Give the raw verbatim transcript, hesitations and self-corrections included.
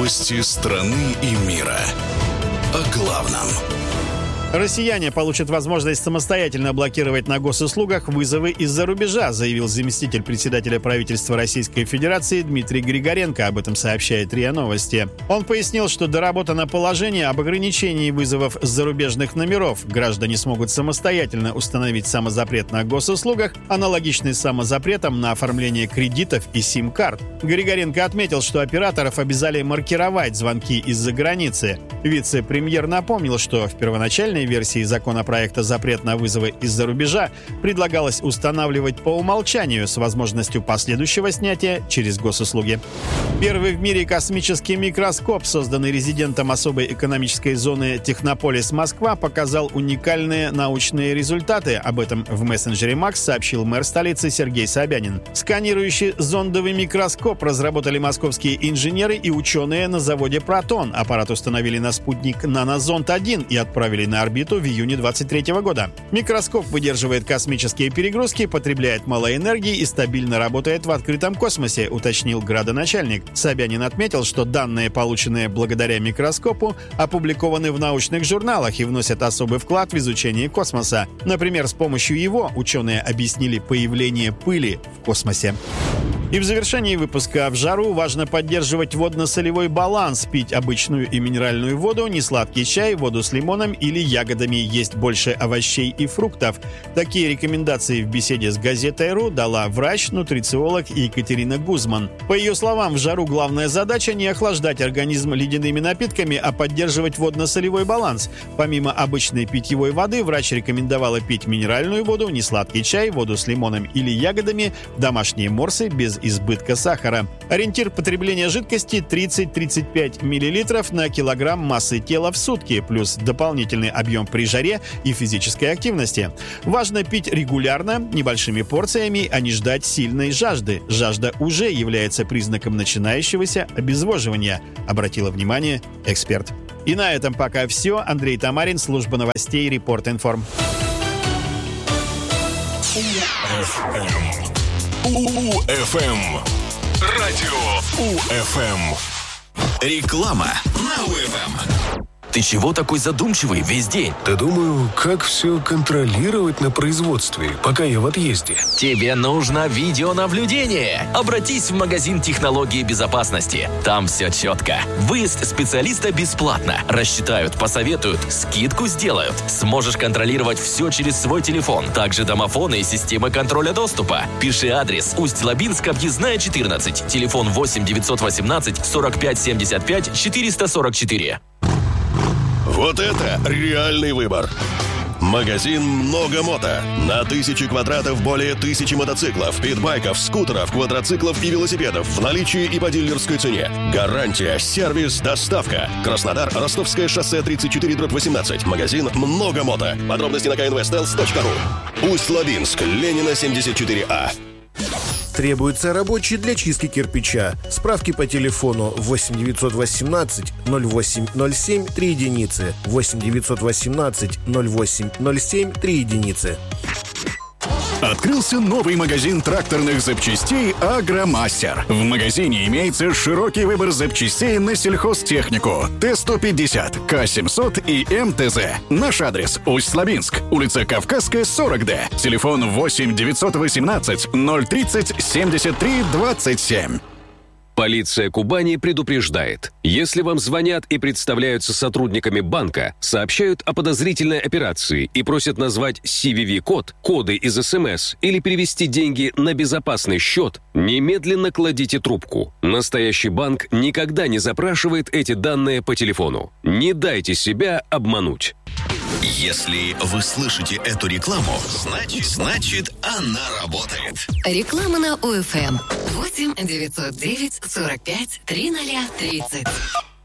Новости страны и мира. О главном. Россияне получат возможность самостоятельно блокировать на госуслугах вызовы из-за рубежа, заявил заместитель председателя правительства Российской Федерации Дмитрий Григоренко. Об этом сообщает РИА Новости. Он пояснил, что доработано положение об ограничении вызовов с зарубежных номеров. Граждане смогут самостоятельно установить самозапрет на госуслугах, аналогичный самозапретам на оформление кредитов и сим-карт. Григоренко отметил, что операторов обязали маркировать звонки из-за границы. Вице-премьер напомнил, что в первоначальной версии законопроекта запрет на вызовы из-за рубежа предлагалось устанавливать по умолчанию с возможностью последующего снятия через госуслуги. Первый в мире космический микроскоп, созданный резидентом особой экономической зоны Технополис Москва, показал уникальные научные результаты. Об этом в мессенджере Макс сообщил мэр столицы Сергей Собянин. Сканирующий зондовый микроскоп разработали московские инженеры и ученые на заводе «Протон». Аппарат установили на спутник «Нанозонд один» и отправили на орбиту в июне двадцать третьего года. Микроскоп выдерживает космические перегрузки, потребляет мало энергии и стабильно работает в открытом космосе, уточнил градоначальник. Собянин отметил, что данные, полученные благодаря микроскопу, опубликованы в научных журналах и вносят особый вклад в изучение космоса. Например, с помощью его ученые объяснили появление пыли в космосе. И в завершении выпуска: в жару важно поддерживать водно-солевой баланс, пить обычную и минеральную воду, несладкий чай, воду с лимоном или ягодами, есть больше овощей и фруктов. Такие рекомендации в беседе с газетой.ру дала врач-нутрициолог Екатерина Гузман. По ее словам, в жару главная задача не охлаждать организм ледяными напитками, а поддерживать водно-солевой баланс. Помимо обычной питьевой воды, врач рекомендовала пить минеральную воду, несладкий чай, воду с лимоном или ягодами, домашние морсы без избытка сахара. Ориентир потребления жидкости тридцать-тридцать пять миллилитров на килограмм массы тела в сутки, плюс дополнительный объем при жаре и физической активности. Важно пить регулярно, небольшими порциями, а не ждать сильной жажды. Жажда уже является признаком начинающегося обезвоживания, обратила внимание эксперт. И на этом пока все. Андрей Тамарин, служба новостей, Репорт Информ. УФМ. Радио УФМ. Реклама на УФМ. Ты чего такой задумчивый весь день? Да думаю, как все контролировать на производстве, пока я в отъезде. Тебе нужно видеонаблюдение. Обратись в магазин технологии безопасности. Там все четко. Выезд специалиста бесплатно. Рассчитают, посоветуют, скидку сделают. Сможешь контролировать все через свой телефон. Также домофоны и системы контроля доступа. Пиши адрес: Усть-Лабинск, объездная четырнадцать. Телефон восемь девятьсот восемнадцать сорок пять семьдесят пять четыреста сорок четыре. Вот это реальный выбор. Магазин «Много мото». На тысячи квадратов более тысячи мотоциклов, питбайков, скутеров, квадроциклов и велосипедов в наличии и по дилерской цене. Гарантия, сервис, доставка. Краснодар, Ростовское шоссе тридцать четыре дробь восемнадцать. Магазин «Много мото». Подробности на ка эн вэ стелс точка ру. Усть-Лабинск, Ленина, семьдесят четыре а. Требуется рабочий для чистки кирпича. Справки по телефону восемь девятьсот восемнадцать ноль восемь ноль семь три единицы. восемь девятьсот восемнадцать ноль восемь ноль семь три единицы. Открылся новый магазин тракторных запчастей «Агромастер». В магазине имеется широкий выбор запчастей на сельхозтехнику Т сто пятьдесят, К семьсот и эм тэ зэ. Наш адрес: Усть-Лабинск, улица Кавказская, сорок дэ. Телефон восемь девятьсот восемнадцать ноль тридцать семьдесят три двадцать семь. Полиция Кубани предупреждает: если вам звонят и представляются сотрудниками банка, сообщают о подозрительной операции и просят назвать си ви ви-код, коды из эс эм эс или перевести деньги на безопасный счет, немедленно кладите трубку. Настоящий банк никогда не запрашивает эти данные по телефону. Не дайте себя обмануть. Если вы слышите эту рекламу, значит, значит она работает. Реклама на УФМ. восемь девятьсот девять сорок пять тридцать тридцать.